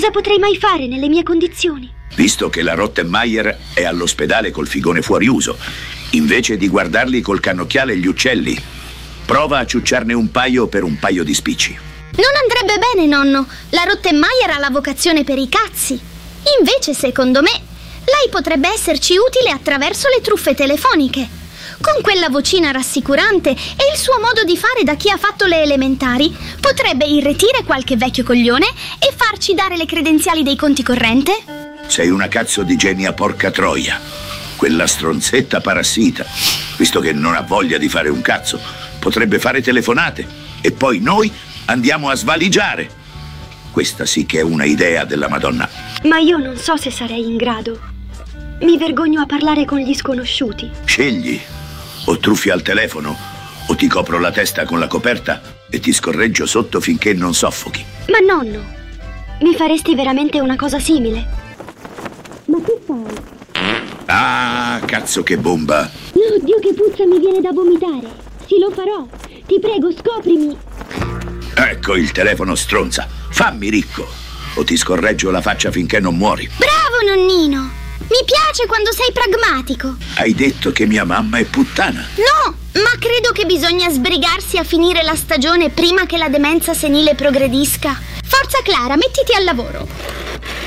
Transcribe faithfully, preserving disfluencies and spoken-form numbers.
Cosa potrei mai fare nelle mie condizioni? Visto che la Rottenmeier è all'ospedale col figone fuori uso, invece di guardarli col cannocchiale gli uccelli, prova a ciucciarne un paio per un paio di spicci. Non andrebbe bene, nonno. La Rottenmeier ha la vocazione per i cazzi. Invece, secondo me, lei potrebbe esserci utile attraverso le truffe telefoniche. Con quella vocina rassicurante e il suo modo di fare da chi ha fatto le elementari, potrebbe irretire qualche vecchio coglione e farci dare le credenziali dei conti corrente. Sei una cazzo di genia, porca troia. Quella stronzetta parassita, visto che non ha voglia di fare un cazzo, potrebbe fare telefonate e poi noi andiamo a svaligiare. Questa sì che è una idea della Madonna. Ma io non so se sarei in grado. Mi vergogno a parlare con gli sconosciuti. Scegli. O truffi al telefono, o ti copro la testa con la coperta e ti scorreggio sotto finché non soffochi. Ma nonno, mi faresti veramente una cosa simile? Ma che fai? Ah, cazzo che bomba! Oddio, che puzza, mi viene da vomitare. Sì, lo farò. Ti prego, scoprimi. Ecco il telefono, stronza. Fammi ricco, o ti scorreggio la faccia finché non muori. Bravo, nonnino. Mi piace quando sei pragmatico. Hai detto che mia mamma è puttana? No, ma credo che bisogna sbrigarsi a finire la stagione prima che la demenza senile progredisca. Forza Clara, mettiti al lavoro.